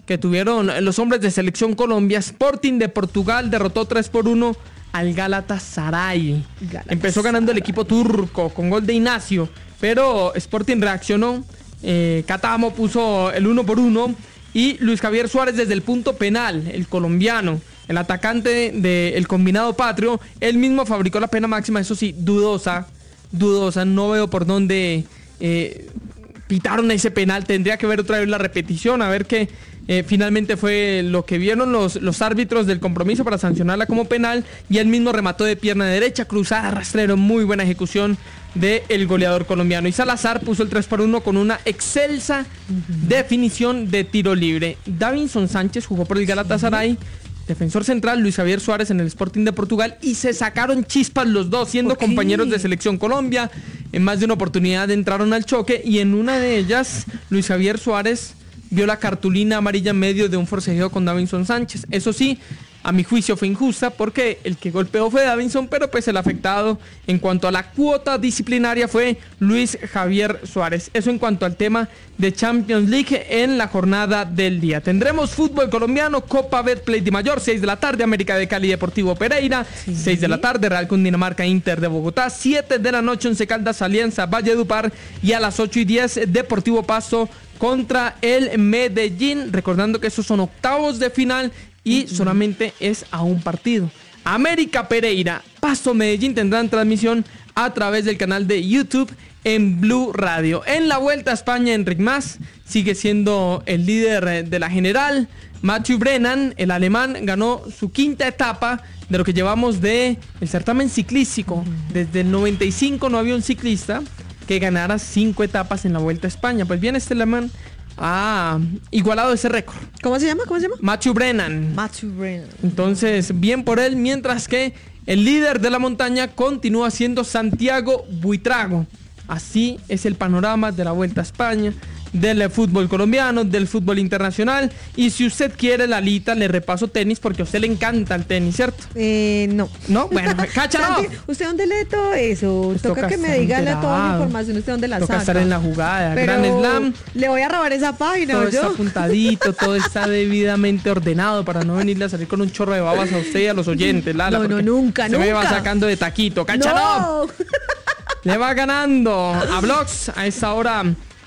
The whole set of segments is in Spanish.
que tuvieron los hombres de Selección Colombia. Sporting de Portugal derrotó 3-1 al Galatasaray. Empezó ganando el equipo turco con gol de Ignacio, pero Sporting reaccionó. Catamo puso el 1-1 y Luis Javier Suárez desde el punto penal, el colombiano, el atacante del combinado patrio, él mismo fabricó la pena máxima, eso sí, dudosa, no veo por dónde pitaron ese penal, tendría que ver otra vez la repetición, a ver qué finalmente fue lo que vieron los árbitros del compromiso para sancionarla como penal, y él mismo remató de pierna derecha, cruzada, rastrero, muy buena ejecución del goleador colombiano. Y Salazar puso el 3-1 con una excelsa definición de tiro libre. Davinson Sánchez jugó por el Galatasaray, defensor central, Luis Javier Suárez en el Sporting de Portugal, y se sacaron chispas los dos, siendo compañeros de Selección Colombia. En más de una oportunidad entraron al choque, y en una de ellas Luis Javier Suárez vio la cartulina amarilla en medio de un forcejeo con Davinson Sánchez. Eso sí, a mi juicio fue injusta porque el que golpeó fue Davinson, pero pues el afectado en cuanto a la cuota disciplinaria fue Luis Javier Suárez. Eso en cuanto al tema de Champions League en la jornada del día. Tendremos fútbol colombiano, Copa Betplay de Mayor, 6 de la tarde, América de Cali Deportivo Pereira, 6 de la tarde, Real Cundinamarca Inter de Bogotá, 7 de la noche, Once Caldas Alianza Valledupar, y a las 8:10 Deportivo Pasto contra el Medellín, recordando que esos son octavos de final y solamente es a un partido. América Pereira, Pasto Medellín tendrán transmisión a través del canal de YouTube en Blue Radio. En la Vuelta a España, Enric Mas sigue siendo el líder de la general. Mathieu Brennan, el alemán, ganó su quinta etapa de lo que llevamos de el certamen ciclístico. Desde el 95 no había un ciclista que ganara 5 etapas en la Vuelta a España. Pues bien, este alemán ha igualado ese récord. ¿Cómo se llama? Mathieu Brennan. Entonces, bien por él, mientras que el líder de la montaña continúa siendo Santiago Buitrago. Así es el panorama de la Vuelta a España, del fútbol colombiano, del fútbol internacional. Y si usted quiere, Lalita, le repaso tenis porque a usted le encanta el tenis, ¿cierto? No. ¿No? Bueno, cáchalo. ¿Usted dónde lee todo eso? Pues toca que me diga toda la información. ¿Usted dónde la saca? Toca estar en la jugada. Pero Gran Slam. Le voy a robar esa página, todo está apuntadito, todo está debidamente ordenado para no venirle a salir con un chorro de babas a usted y a los oyentes, Lala. No, nunca. Se me va sacando de taquito. ¡Cáchalo! No. Le va ganando a Blogs a esa hora.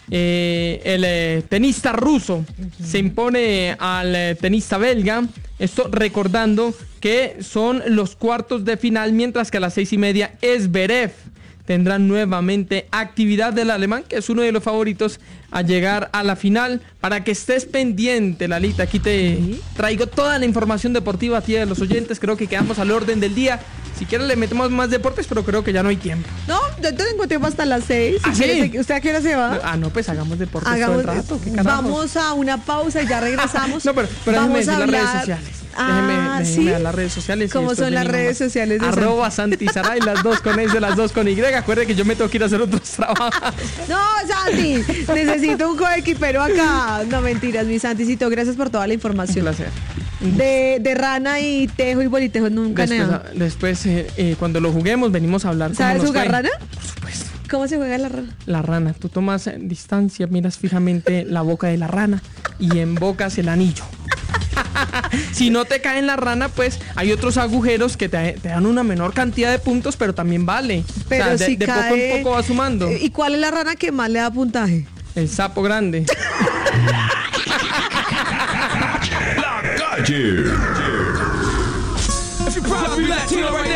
El tenista ruso se impone al tenista belga. Esto recordando que son los cuartos de final, mientras que a las 6:30 Zverev tendrá nuevamente actividad del alemán, que es uno de los favoritos a llegar a la final. Para que estés pendiente, Lalita, aquí te traigo toda la información deportiva a ti de los oyentes. Creo que quedamos al orden del día. Si quieres le metemos más deportes, pero creo que ya no hay tiempo. No, yo tengo tiempo hasta las 6. ¿Ah, sí? ¿Usted a qué hora se va? No, pues hagamos deportes todo el rato. Vamos a una pausa y ya regresamos. No, pero déjeme decir las redes sociales. Déjeme dar las redes sociales. ¿Cómo son las redes sociales de Santi Saray, las dos con S, las dos con Y. Acuerde que yo me tengo que ir a hacer otros trabajos. No, Santi, necesito un coequipero acá. No, mentiras, mi Santicito, gracias por toda la información. Un placer. De rana y tejo y bolitejo nunca nada. Después, cuando lo juguemos, venimos a hablar. ¿Sabes jugar rana? Por supuesto. ¿Cómo se juega la rana? La rana, tú tomas distancia, miras fijamente la boca de la rana y embocas el anillo. Si no te cae en la rana, pues hay otros agujeros que te dan una menor cantidad de puntos, pero también vale. Pero si de cae, poco en poco va sumando. ¿Y cuál es la rana que más le da puntaje? El sapo grande. La calle.